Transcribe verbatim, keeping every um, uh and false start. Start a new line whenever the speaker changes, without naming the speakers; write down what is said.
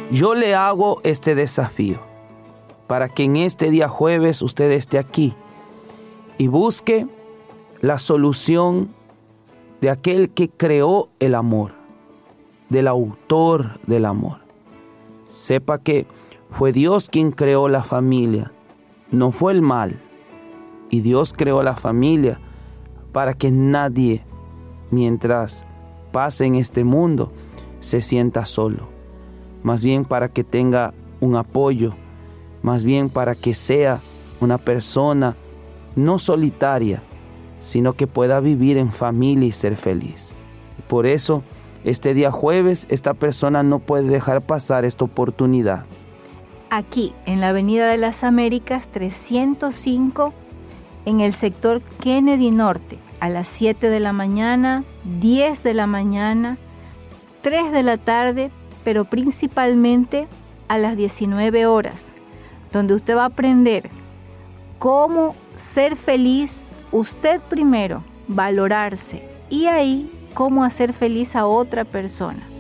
Yo le hago este desafío para que en este día jueves usted esté aquí y busque la solución de aquel que creó el amor, del autor del amor. Sepa que fue Dios quien creó la familia, no fue el mal. Y Dios creó la familia para que nadie, mientras pase en este mundo, se sienta solo. Más bien para que tenga un apoyo, más bien para que sea una persona no solitaria, sino que pueda vivir en familia y ser feliz. Por eso, este día jueves, esta persona no puede dejar pasar esta oportunidad.
Aquí, en la Avenida de las Américas trescientos cinco, en el sector Kennedy Norte, a las siete de la mañana, diez de la mañana, tres de la tarde, pero principalmente a las diecinueve horas, donde usted va a aprender cómo ser feliz usted primero, valorarse, y ahí cómo hacer feliz a otra persona.